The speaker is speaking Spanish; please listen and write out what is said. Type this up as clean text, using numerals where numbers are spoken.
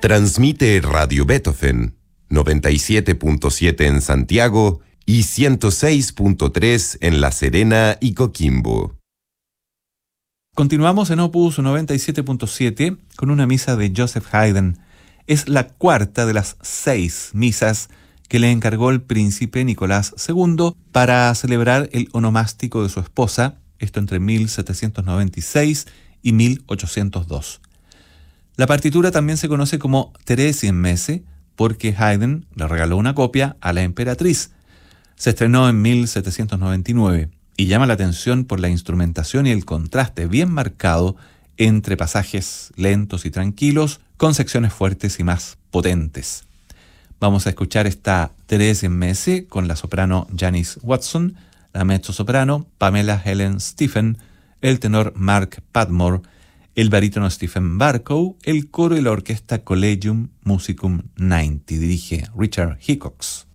Transmite Radio Beethoven, 97.7 en Santiago y 106.3 en La Serena y Coquimbo. Continuamos en Opus 97.7 con una misa de Joseph Haydn. Es la cuarta de las 6 misas que le encargó el príncipe Nicolás II para celebrar el onomástico de su esposa, esto entre 1796 y 1802. La partitura también se conoce como Theresienmesse porque Haydn le regaló una copia a la emperatriz. Se estrenó en 1799 y llama la atención por la instrumentación y el contraste bien marcado entre pasajes lentos y tranquilos con secciones fuertes y más potentes. Vamos a escuchar esta Theresienmesse con la soprano Janice Watson, la mezzosoprano Pamela Helen Stephen, el tenor Mark Padmore, el barítono Stephen Barkow, el coro y la orquesta Collegium Musicum 90. Dirige Richard Hickox.